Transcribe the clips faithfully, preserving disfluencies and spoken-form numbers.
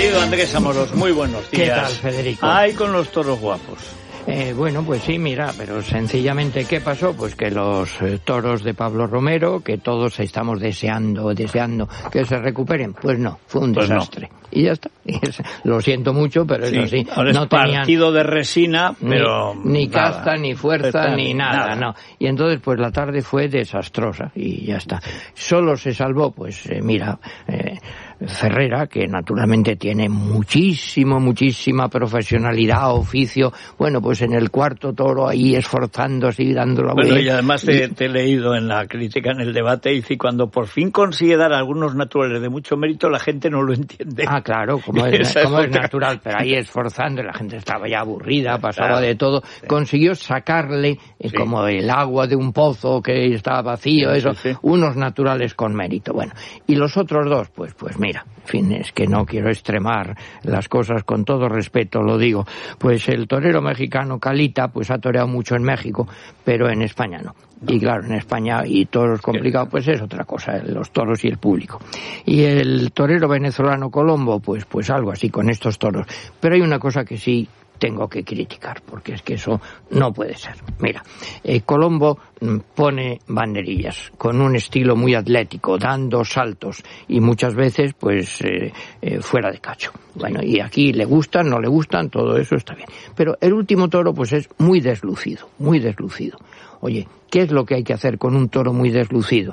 Querido Andrés Amorós, muy buenos días. ¿Qué tal, Federico? Ay, con los toros guapos. Eh, bueno, pues sí, mira, pero sencillamente, ¿qué pasó? Pues que los eh, toros de Pablo Romero, que todos estamos deseando, deseando que se recuperen, pues no, fue un pues desastre. No. Y ya está. Lo siento mucho, pero sí, eso sí. Ahora no es partido de resina, pero Ni, ni nada, casta, ni fuerza, está, ni nada, nada, no. Y entonces, pues la tarde fue desastrosa y ya está. Solo se salvó, pues eh, mira, eh, Ferrera, que naturalmente tiene muchísimo, muchísima profesionalidad, oficio, bueno, pues en el cuarto toro ahí esforzándose y dando la vuelta. Bueno, y además te, te he leído en la crítica, en el debate, y cuando por fin consigue dar a algunos naturales de mucho mérito, la gente no lo entiende. Ah, claro, como es, como es natural, pero ahí esforzando, la gente estaba ya aburrida, pasaba claro, de todo, sí. Consiguió sacarle, eh, sí. como el agua de un pozo que estaba vacío, sí, eso, sí, sí. unos naturales con mérito. Bueno, y los otros dos, pues, pues mira, en fin, es que no quiero extremar las cosas, con todo respeto lo digo, pues el torero mexicano Calita, pues ha toreado mucho en México, pero en España no. Y claro, en España, y toros complicados, pues es otra cosa, los toros y el público. Y el torero venezolano Colombo, pues pues algo así con estos toros. Pero hay una cosa que sí tengo que criticar, porque es que eso no puede ser. Mira, eh, Colombo pone banderillas con un estilo muy atlético, dando saltos y muchas veces pues eh, eh, fuera de cacho. Bueno, y aquí le gustan, no le gustan, todo eso está bien. Pero el último toro pues es muy deslucido, muy deslucido. Oye, ¿qué es lo que hay que hacer con un toro muy deslucido?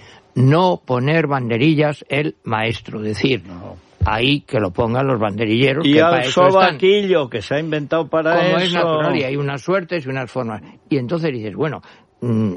No poner banderillas el maestro, decir... No. Ahí que lo pongan los banderilleros. Y que al sobaquillo que se ha inventado para como eso. Es natural, y hay unas suertes y unas formas. Y entonces dices, bueno, mmm,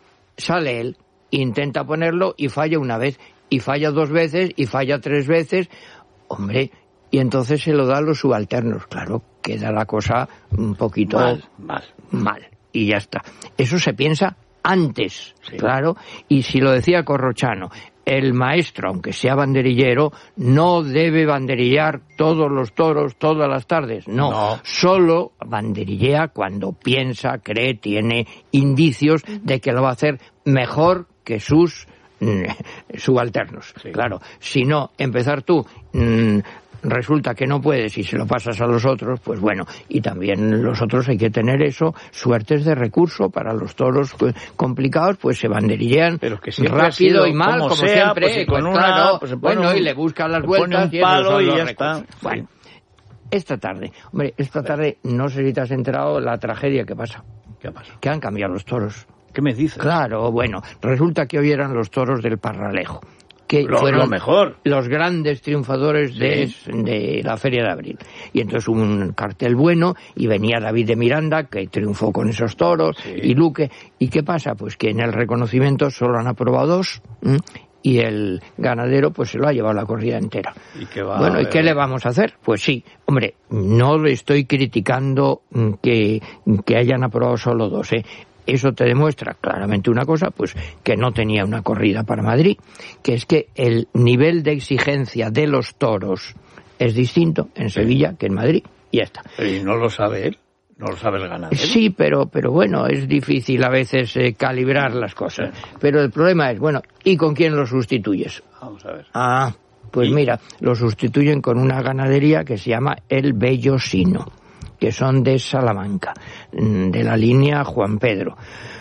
sale él, intenta ponerlo y falla una vez, y falla dos veces, y falla tres veces. Hombre, y entonces se lo da a los subalternos. Claro, queda la cosa un poquito mal, mal. mal. Y ya está. Eso se piensa antes, sí. Claro. Y si lo decía Corrochano, el maestro, aunque sea banderillero, no debe banderillar todos los toros todas las tardes. No, no. Solo banderillea cuando piensa, cree, tiene indicios de que lo va a hacer mejor que sus mm, subalternos. Sí. Claro, si no, empezar tú... Mm, resulta que no puedes y se lo pasas a los otros, pues bueno, y también los otros hay que tener eso, suertes de recurso para los toros pues, complicados, pues se banderillean pero que rápido y mal, como, como sea, siempre, pues, pues, con claro, una, pues bueno, un, y le buscan las vueltas y, palo y ya recursos. Está. Bueno, esta tarde, hombre, esta tarde no sé si te has enterado la tragedia que pasa. ¿Qué pasa? Que han cambiado los toros. ¿Qué me dices? Claro, bueno, resulta que hoy eran los toros del Parralejo, que lo, fueron lo mejor. los grandes triunfadores sí. de, de la Feria de Abril. Y entonces hubo un cartel bueno, y venía David de Miranda, que triunfó con esos toros, sí. y Luque. ¿Y qué pasa? Pues que en el reconocimiento solo han aprobado dos, ¿m? Y el ganadero pues se lo ha llevado la corrida entera. ¿Y qué va bueno, ¿y qué le vamos a hacer? Pues sí, hombre, no le estoy criticando que, que hayan aprobado solo dos, ¿eh? Eso te demuestra claramente una cosa, pues que no tenía una corrida para Madrid, que es que el nivel de exigencia de los toros es distinto en Sevilla que en Madrid, y ya está. ¿Y no lo sabe él? ¿No lo sabe el ganadero? Sí, pero, pero bueno, es difícil a veces eh, calibrar las cosas. Pero el problema es, bueno, ¿y con quién lo sustituyes? Vamos a ver. Ah, pues ¿Y? mira, lo sustituyen con una ganadería que se llama El Bellosino, que son de Salamanca, de la línea Juan Pedro.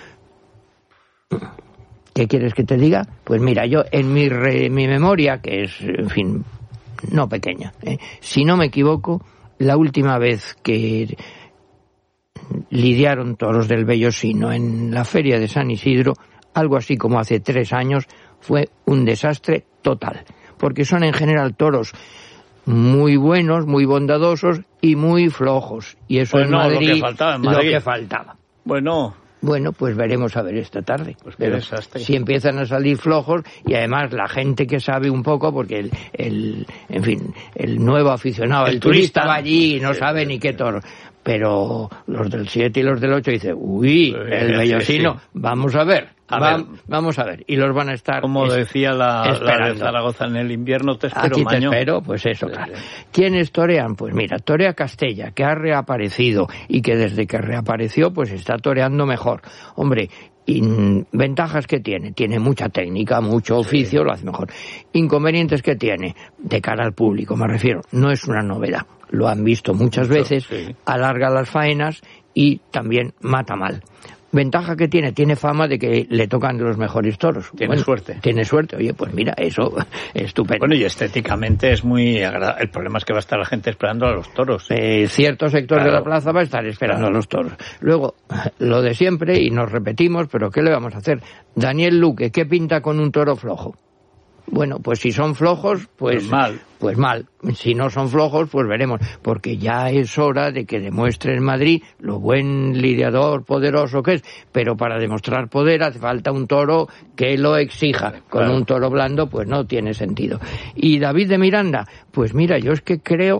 ¿Qué quieres que te diga? Pues mira, yo en mi, re, mi memoria, que es, en fin, no pequeña, ¿eh? Si no me equivoco, la última vez que lidiaron toros del Bellosino en la feria de San Isidro, algo así como hace tres años, fue un desastre total, porque son en general toros muy buenos, muy bondadosos y muy flojos. Y eso pues en, no, Madrid, lo que faltaba en Madrid. Lo que faltaba. Bueno... Bueno, pues veremos a ver esta tarde. Pues pero si empiezan a salir flojos, y además la gente que sabe un poco, porque el, el en fin, el nuevo aficionado, el, el turista, turista va allí y no sí, sabe sí, ni qué toro. Pero los del siete y los del ocho dicen, uy, el Bellosino, sí, sí. vamos a ver, a va, ver, vamos a ver. Y los van a estar como es, decía la, la de Zaragoza, en el invierno te espero, Aquí maño. te espero, pues eso, claro. ¿Quiénes torean? Pues mira, torea Castella, que ha reaparecido, y que desde que reapareció, pues está toreando mejor. Hombre, Y, ventajas que tiene, tiene mucha técnica, mucho oficio, sí. Lo hace mejor. Inconvenientes que tiene, de cara al público me refiero, no es una novedad, lo han visto muchas mucho, veces, sí. Alarga las faenas y también mata mal. Ventaja que tiene, tiene fama de que le tocan los mejores toros. Tiene bueno, suerte. Tiene suerte, oye, pues mira, eso es estupendo. Bueno, y estéticamente es muy agradable. El problema es que va a estar la gente esperando a los toros. Eh, cierto sector claro. de la plaza va a estar esperando claro. a los toros. Luego, lo de siempre, y nos repetimos, pero ¿qué le vamos a hacer? Daniel Luque, ¿qué pinta con un toro flojo? Bueno, pues si son flojos, pues, pues mal. Pues mal. Si no son flojos, pues veremos. Porque ya es hora de que demuestre en Madrid lo buen lidiador poderoso que es. Pero para demostrar poder hace falta un toro que lo exija. Con claro. un toro blando, pues no tiene sentido. Y David de Miranda, pues mira, yo es que creo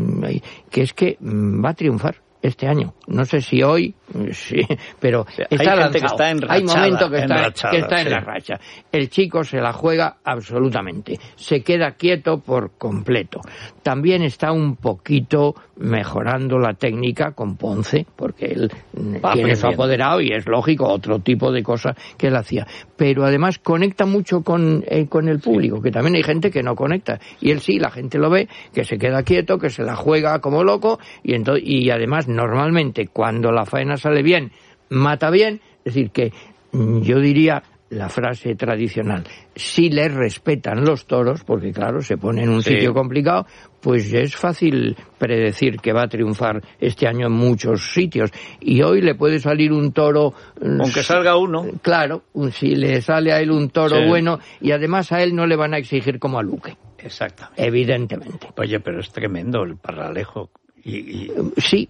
que es que va a triunfar este año. No sé si hoy, sí, pero sí, está hay lanzado. Gente que está enrachada, hay momento que está, enrachada, que está sí. en la racha. El chico se la juega absolutamente. Se queda quieto por completo. También está un poquito mejorando la técnica con Ponce, porque él Va tiene su apoderado y es lógico, otro tipo de cosas que él hacía. Pero además conecta mucho con, eh, con el público, sí. que también hay gente que no conecta. Y él sí, la gente lo ve, que se queda quieto, que se la juega como loco, y, entonces, y además normalmente cuando la faena sale bien, mata bien, es decir que yo diría la frase tradicional, si le respetan los toros, porque claro, se pone en un sí. sitio complicado, pues es fácil predecir que va a triunfar este año en muchos sitios. Y hoy le puede salir un toro... Aunque salga uno. Claro, si le sale a él un toro sí. bueno, y además a él no le van a exigir como a Luque. Exactamente. Evidentemente. Oye, pero es tremendo el Parralejo. Y, y... Sí,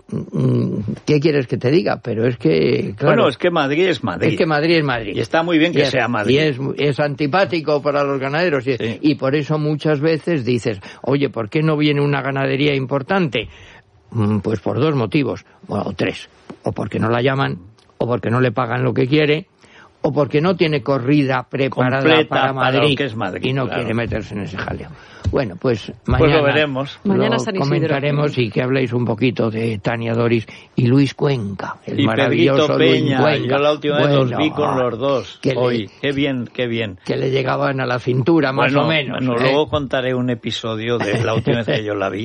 ¿qué quieres que te diga? Pero es que, claro... Bueno, es que Madrid es Madrid. Es que Madrid es Madrid. Y está muy bien que es, sea Madrid. Y es, es antipático para los ganaderos. Y, sí. y por eso muchas veces dices, oye, ¿por qué no viene una ganadería importante? Pues por dos motivos, bueno, o tres. O porque no la llaman, o porque no le pagan lo que quiere, o porque no tiene corrida preparada Completa para Madrid, para lo que es Madrid y no claro. quiere meterse en ese jaleo. Bueno, pues mañana pues lo veremos. Mañana lo comentaremos y que habléis un poquito de Tania Doris y Luis Cuenca, el y maravilloso Peña, Luis Cuenca. Yo la última bueno, vez los vi con los dos. Que hoy, le, qué bien, qué bien. Que le llegaban a la cintura, más bueno, o menos. Bueno, ¿eh? luego contaré un episodio de la última vez que yo la vi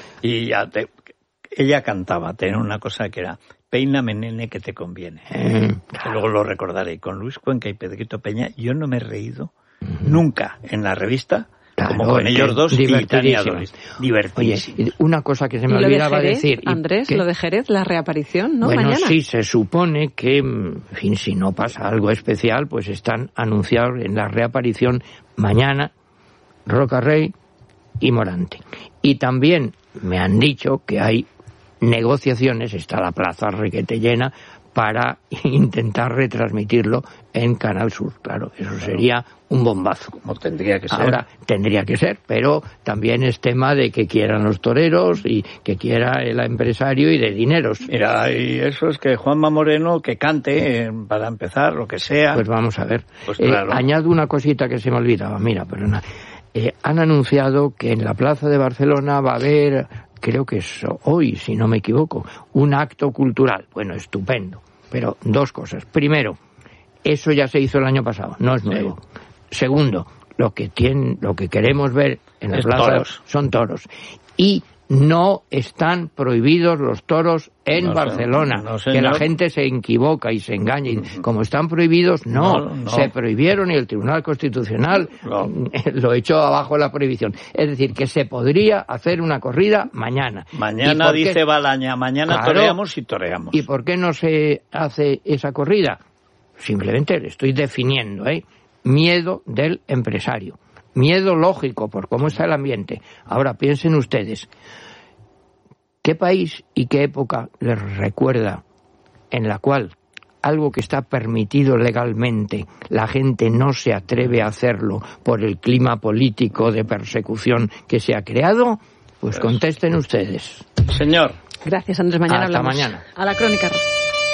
y ya te, ella cantaba, tenía una cosa que era peíname, nene, que te conviene. Eh, claro. Luego lo recordaré. Con Luis Cuenca y Pedrito Peña yo no me he reído uh-huh. nunca en la revista. Claro, como con ellos dos y Tania Doris. Divertidísimo. Oye, una cosa que se me olvidaba de Jerez, decir. Andrés, ¿qué? Lo de Jerez, la reaparición, ¿no? Bueno, mañana. sí, se supone que, en fin, si no pasa algo especial, pues están anunciados en la reaparición mañana Roca Rey y Morante. Y también me han dicho que hay negociaciones, está la plaza requete llena, para intentar retransmitirlo en Canal Sur. Claro, eso claro. sería un bombazo. Como tendría que ser. Ahora, tendría que ser, pero también es tema de que quieran los toreros y que quiera el empresario y de dineros. Mira, y eso es que Juanma Moreno, que cante eh, para empezar, lo que sea. Pues vamos a ver. Pues claro. eh, añado una cosita que se me olvidaba. Mira, perdona. Eh, han anunciado que en la plaza de Barcelona va a haber... creo que es hoy, si no me equivoco, un acto cultural. Bueno, estupendo. Pero dos cosas. Primero, eso ya se hizo el año pasado, no es nuevo. Sí. Segundo, lo que tienen, lo que queremos ver en la es plaza toros. son toros. Y no están prohibidos los toros en no, Barcelona, no, que la gente se equivoca y se engaña. Y como están prohibidos, no, no, no. se prohibieron y el Tribunal Constitucional no. lo echó abajo la prohibición. Es decir, que se podría hacer una corrida mañana. Mañana dice Balaña, mañana claro, toreamos y toreamos. ¿Y por qué no se hace esa corrida? Simplemente le estoy definiendo, ¿eh? Miedo del empresario. Miedo lógico por cómo está el ambiente. Ahora piensen ustedes, ¿qué país y qué época les recuerda en la cual algo que está permitido legalmente, la gente no se atreve a hacerlo por el clima político de persecución que se ha creado? Pues contesten ustedes. Señor. Gracias, Andrés. Mañana Hasta hablamos. mañana. A la Crónica Rosa.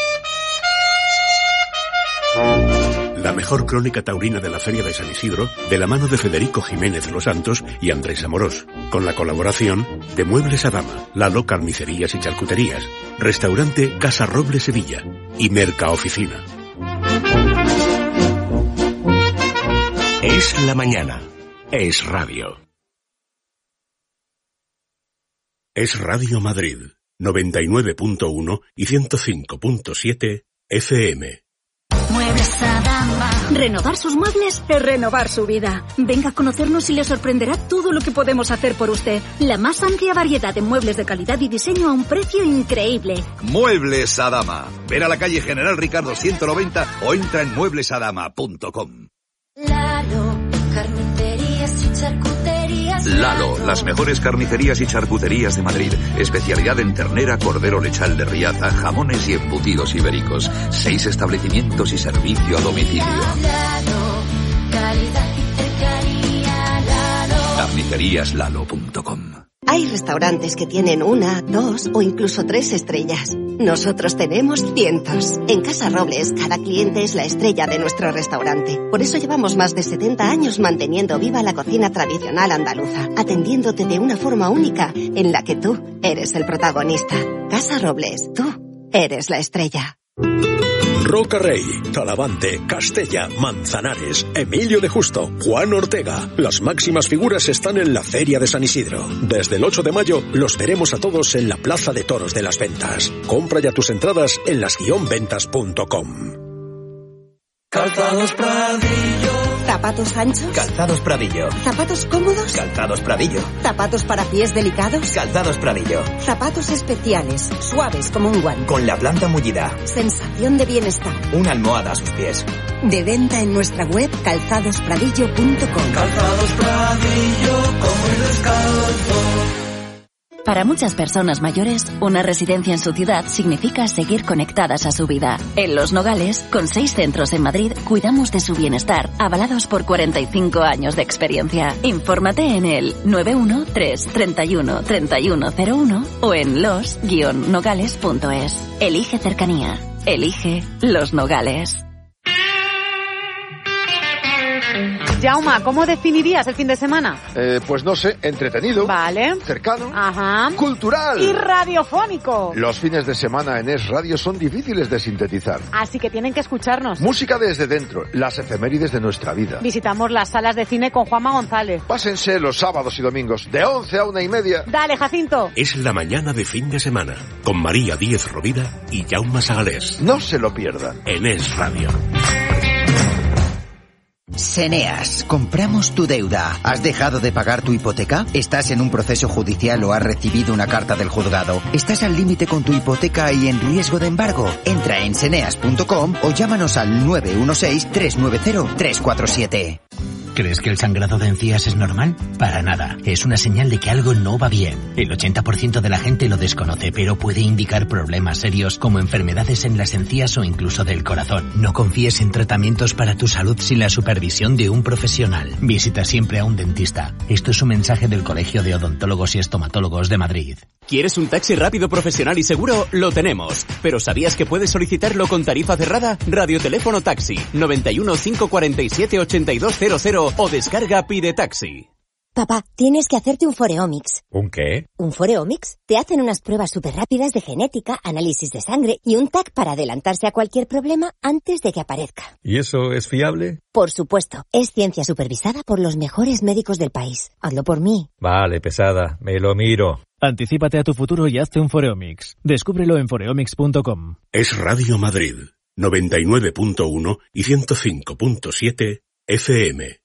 La mejor crónica taurina de la Feria de San Isidro, de la mano de Federico Jiménez Los Santos y Andrés Amorós, con la colaboración de Muebles Adama, Lalo Carnicerías y Charcuterías, Restaurante Casa Roble Sevilla y Merca Oficina. Es la mañana. Es radio. Es Radio Madrid, noventa y nueve punto uno y ciento cinco punto siete F M. Muebles Adama. Renovar sus muebles es renovar su vida. Venga a conocernos y le sorprenderá todo lo que podemos hacer por usted. La más amplia variedad de muebles de calidad y diseño a un precio increíble. Muebles Adama. Ven a la calle General Ricardo ciento noventa o entra en muebles adama punto com. Lalo, carnicerías y charcuterías. Lalo, las mejores carnicerías y charcuterías de Madrid. Especialidad en ternera, cordero lechal de Riaza, jamones y embutidos ibéricos. Seis establecimientos y servicio a domicilio. Lalo, calidad y cercanía. Lalo. carnicerías lalo punto com. Hay restaurantes que tienen una, dos o incluso tres estrellas. Nosotros tenemos cientos. En Casa Robles, cada cliente es la estrella de nuestro restaurante. Por eso llevamos más de setenta años manteniendo viva la cocina tradicional andaluza, atendiéndote de una forma única en la que tú eres el protagonista. Casa Robles, tú eres la estrella. Roca Rey, Talavante, Castella, Manzanares, Emilio de Justo, Juan Ortega. Las máximas figuras están en la Feria de San Isidro. Desde el ocho de mayo los veremos a todos en la Plaza de Toros de las Ventas. Compra ya tus entradas en las guion ventas punto com. Calzados Pradillo. ¿Zapatos anchos? Calzados Pradillo. ¿Zapatos cómodos? Calzados Pradillo. ¿Zapatos para pies delicados? Calzados Pradillo. Zapatos especiales, suaves como un guante. Con la planta mullida. Sensación de bienestar. Una almohada a sus pies. De venta en nuestra web calzados pradillo punto com. Calzados Pradillo, como el descalzo. Para muchas personas mayores, una residencia en su ciudad significa seguir conectadas a su vida. En Los Nogales, con seis centros en Madrid, cuidamos de su bienestar, avalados por cuarenta y cinco años de experiencia. Infórmate en el nueve uno tres, treinta y uno, treinta y uno cero uno o en los guion nogales punto es. Elige cercanía. Elige Los Nogales. Jauma, ¿cómo definirías el fin de semana? Eh, pues no sé, entretenido. Vale. Cercano. Ajá. Cultural. Y radiofónico. Los fines de semana en Es Radio son difíciles de sintetizar. Así que tienen que escucharnos. Música desde dentro, las efemérides de nuestra vida. Visitamos las salas de cine con Juanma González. Pásense los sábados y domingos, de once a una y media. Dale, Jacinto. Es la mañana de fin de semana, con María Díez Rovira y Jaume Sagalés. No se lo pierdan. En Es Radio. Seneas, compramos tu deuda. ¿Has dejado de pagar tu hipoteca? ¿Estás en un proceso judicial o has recibido una carta del juzgado? ¿Estás al límite con tu hipoteca y en riesgo de embargo? Entra en seneas punto com o llámanos al nueve uno seis, tres nueve cero, tres cuatro siete. ¿Crees que el sangrado de encías es normal? Para nada. Es una señal de que algo no va bien. El ochenta por ciento de la gente lo desconoce, pero puede indicar problemas serios como enfermedades en las encías o incluso del corazón. No confíes en tratamientos para tu salud sin la supervisión de un profesional. Visita siempre a un dentista. Esto es un mensaje del Colegio de Odontólogos y Estomatólogos de Madrid. ¿Quieres un taxi rápido, profesional y seguro? Lo tenemos. ¿Pero sabías que puedes solicitarlo con tarifa cerrada? Radioteléfono Taxi noventa y uno, cinco cuarenta y siete, ochenta y dos cero cero o descarga Pide Taxi. Papá, tienes que hacerte un Foreomics. ¿Un qué? ¿Un Foreomics? Te hacen unas pruebas súper rápidas de genética, análisis de sangre y un T A C para adelantarse a cualquier problema antes de que aparezca. ¿Y eso es fiable? Por supuesto. Es ciencia supervisada por los mejores médicos del país. Hazlo por mí. Vale, pesada. Me lo miro. Anticípate a tu futuro y hazte un Foreomics. Descúbrelo en foreomics punto com. Es Radio Madrid, noventa y nueve punto uno y ciento cinco punto siete F M.